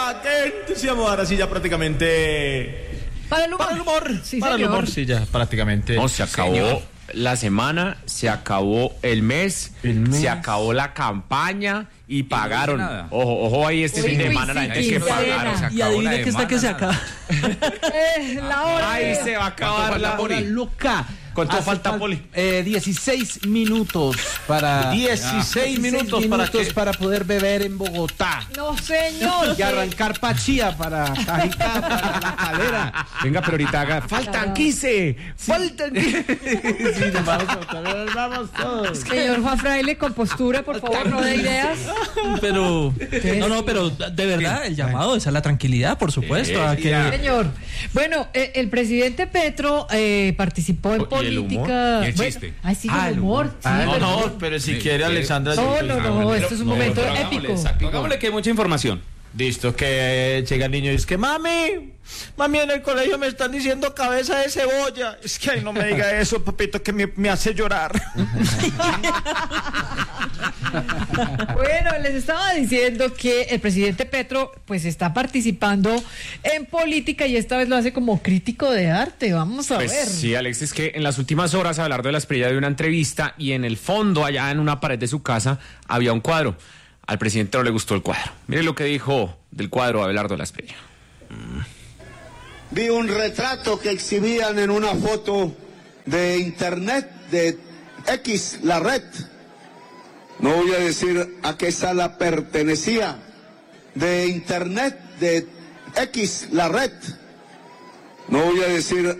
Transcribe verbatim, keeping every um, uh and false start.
entusiasma, qué entusiasmo. Ahora sí ya prácticamente... Para el humor. Para el humor, Sí, para el señor. humor, sí, ya prácticamente. No, se acabó Señor. la semana, se acabó el mes, El mes. se acabó la campaña y pagaron. nada. Ojo, ojo ahí este Uy, fin de uy, semana la sí, gente que quincena. pagaron. Se Y acabó adivine la que está que se semana, acaba. Eh, la hora. Ahí se va a acabar la Hora hora. loca. ¿Cuánto Hace falta, fal- Poli? Eh, dieciséis minutos para... dieciséis minutos para minutos que... para poder beber en Bogotá. No, señor. Y arrancar Pachía para Cajicá, para La Calera. Venga, pero ahorita haga. Faltan quince. Faltan quince. Sí, nos vamos, a- nos vamos todos. Señor Juan Fraile, con postura, por favor, no de ideas. Pero, no, no, pero de verdad, el llamado es a la tranquilidad, por supuesto. A que, Señor. Bueno, eh, el presidente Petro eh, participó en ¿Y el humor? política. ¿Y el Bueno, chiste? ay, sí, Ah, el el humor. humor. Sí, No, pero- no, pero si quiere Alexandra... No, yo- no, no, esto es un momento Pero épico. hagámosle, exacto, hagámosle que hay mucha información. Listo, que llega el niño y dice que mami, mami en el colegio me están diciendo cabeza de cebolla. Es que ay, no me diga eso, papito, que me, me hace llorar. Bueno, les estaba diciendo que el presidente Petro pues está participando en política y esta vez lo hace como crítico de arte. Vamos a Pues ver. sí, Alex, es que en las últimas horas Abelardo de la Espriella dio una entrevista y en el fondo, allá en una pared de su casa, había un cuadro. Al presidente no le gustó el cuadro. Mire lo que dijo del cuadro Abelardo de la Espriella. Vi un retrato que exhibían en una foto de internet de X, la red. No voy a decir a qué sala pertenecía. De internet de X, la red. No voy a decir